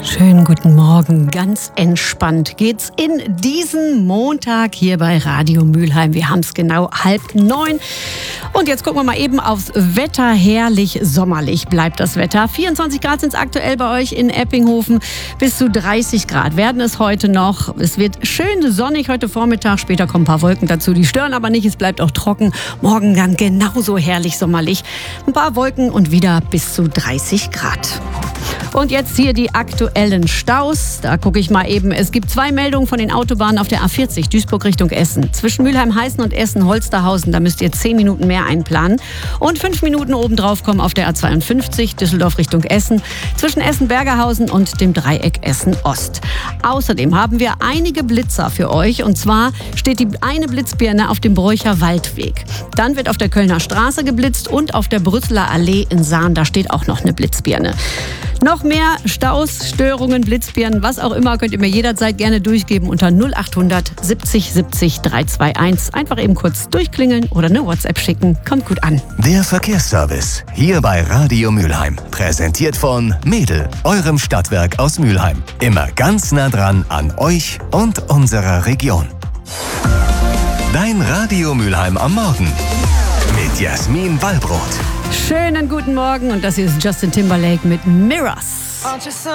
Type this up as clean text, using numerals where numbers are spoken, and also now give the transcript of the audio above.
Schönen guten Morgen, ganz entspannt geht's in diesen Montag hier bei Radio Mülheim. Wir haben es genau 8:30 und jetzt gucken wir mal eben aufs Wetter. Herrlich sommerlich bleibt das Wetter. 24 Grad sind es aktuell bei euch in Eppinghofen, bis zu 30 Grad werden es heute noch. Es wird schön sonnig heute Vormittag, später kommen ein paar Wolken dazu, die stören aber nicht, es bleibt auch trocken. Morgen dann genauso herrlich sommerlich, ein paar Wolken und wieder bis zu 30 Grad. Und jetzt hier die aktuellen Staus. Da gucke ich mal eben. Es gibt 2 Meldungen von den Autobahnen auf der A40 Duisburg Richtung Essen. Zwischen Mülheim-Heißen und Essen-Holsterhausen, da müsst ihr 10 Minuten mehr einplanen. Und 5 Minuten obendrauf kommen auf der A52 Düsseldorf Richtung Essen. Zwischen Essen-Bergerhausen und dem Dreieck Essen-Ost. Außerdem haben wir einige Blitzer für euch. Und zwar steht die eine Blitzbirne auf dem Bräucher Waldweg. Dann wird auf der Kölner Straße geblitzt und auf der Brüsseler Allee in Sahn. Da steht auch noch eine Blitzbirne. Noch mehr Staus, Störungen, Blitzbirnen, was auch immer, könnt ihr mir jederzeit gerne durchgeben unter 0800 70 70 321. Einfach eben kurz durchklingeln oder eine WhatsApp schicken. Kommt gut an. Der Verkehrsservice hier bei Radio Mülheim. Präsentiert von Mädel, eurem Stadtwerk aus Mülheim. Immer ganz nah dran an euch und unserer Region. Dein Radio Mülheim am Morgen mit Jasmin Wallbrot. Schönen guten Morgen und das hier ist Justin Timberlake mit Mirrors.